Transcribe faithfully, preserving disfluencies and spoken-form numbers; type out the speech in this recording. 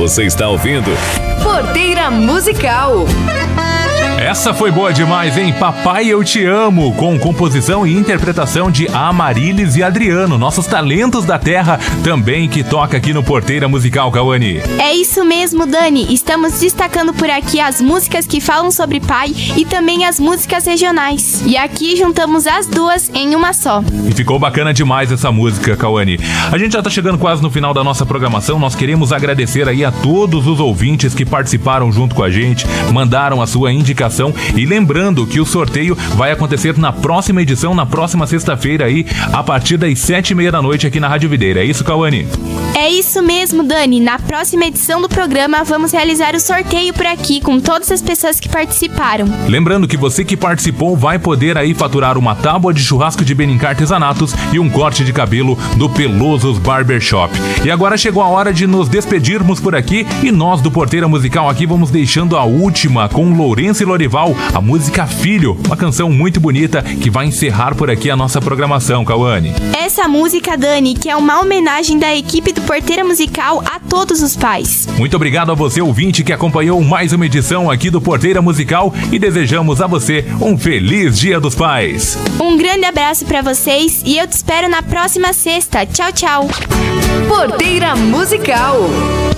Você está ouvindo Porteira Musical. Essa foi boa demais, hein? Papai Eu Te Amo, com composição e interpretação de Amarilis e Adriano, nossos talentos da terra, também que toca aqui no Porteira Musical, Cauane. É isso mesmo, Dani. Estamos destacando por aqui as músicas que falam sobre pai e também as músicas regionais. E aqui juntamos as duas em uma só. E ficou bacana demais essa música, Cauane. A gente já tá chegando quase no final da nossa programação. Nós queremos agradecer aí a todos os ouvintes que participaram junto com a gente, mandaram a sua indicação. E lembrando que o sorteio vai acontecer na próxima edição, na próxima sexta-feira aí, a partir das sete e meia da noite aqui na Rádio Videira. É isso, Cauane? É isso mesmo, Dani. Na próxima edição do programa, vamos realizar o sorteio por aqui com todas as pessoas que participaram. Lembrando que você que participou vai poder aí faturar uma tábua de churrasco de Benincá Artesanatos e um corte de cabelo do Pelosos Barbershop. E agora chegou a hora de nos despedirmos por aqui e nós do Porteira Musical aqui vamos deixando a última com Lourenço e Lorival, a música Filho, uma canção muito bonita que vai encerrar por aqui a nossa programação, Cauane. Essa música, Dani, que é uma homenagem da equipe do Porteira Musical a todos os pais. Muito obrigado a você, ouvinte, que acompanhou mais uma edição aqui do Porteira Musical e desejamos a você um feliz Dia dos Pais. Um grande abraço pra vocês e eu te espero na próxima sexta. Tchau, tchau. Porteira Musical.